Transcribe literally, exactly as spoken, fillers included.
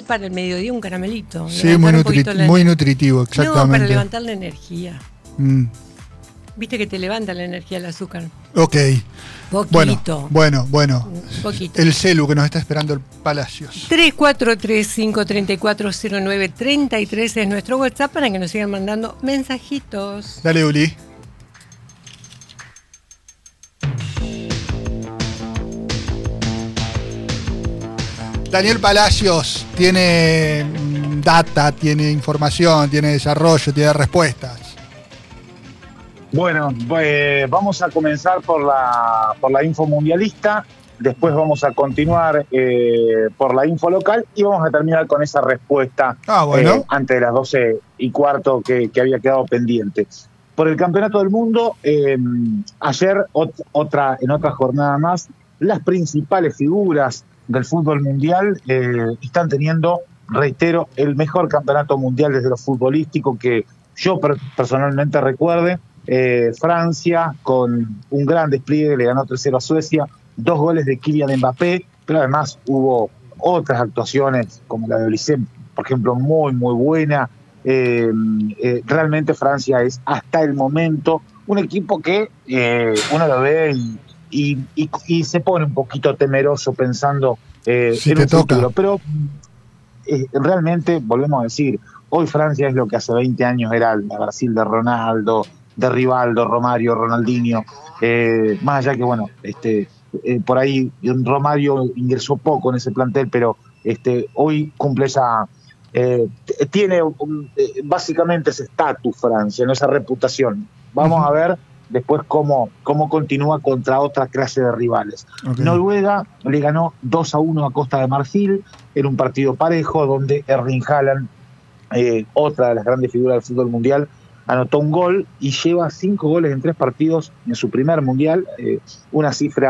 para el mediodía un caramelito. Sí, muy, nutri- muy nutritivo, exactamente. No, para levantar la energía. Mm. Viste que te levanta la energía el azúcar. Ok. Poquito. Bueno, bueno, bueno. Poquito. El celu que nos está esperando el Palacios. tres cuatro tres, cinco tres cuatro, cero nueve tres tres es nuestro WhatsApp para que nos sigan mandando mensajitos. Dale, Uli. Daniel Palacios tiene data, tiene información, tiene desarrollo, tiene respuestas. Bueno, pues vamos a comenzar por la, por la info mundialista, después vamos a continuar eh, por la info local y vamos a terminar con esa respuesta ah, bueno. eh, antes de las doce y cuarto que, que había quedado pendiente. Por el Campeonato del Mundo, eh, ayer ot- otra, en otra jornada más, las principales figuras del fútbol mundial eh, están teniendo, reitero, el mejor campeonato mundial desde lo futbolístico que yo per- personalmente recuerde. Eh, Francia, con un gran despliegue, le ganó tres cero a Suecia, dos goles de Kylian Mbappé, pero además hubo otras actuaciones, como la de Olise, por ejemplo, muy, muy buena. Eh, eh, realmente Francia es, hasta el momento, un equipo que eh, uno lo ve y, y, y, y se pone un poquito temeroso pensando eh, si en te un toca. futuro. Pero eh, realmente, volvemos a decir, hoy Francia es lo que hace veinte años era la Brasil de Ronaldo, de Rivaldo, Romario, Ronaldinho, eh, más allá que, bueno, este, eh, por ahí Romario ingresó poco en ese plantel, pero este, hoy cumple esa, eh, tiene un, eh, básicamente ese estatus Francia, ¿no? Esa reputación. Vamos uh-huh. a ver después cómo, cómo continúa contra otra clase de rivales. Okay. Noruega le ganó dos a uno a Costa de Marfil en un partido parejo donde Erling Haaland, eh, otra de las grandes figuras del fútbol mundial, anotó un gol y lleva cinco goles en tres partidos en su primer mundial, eh, una cifra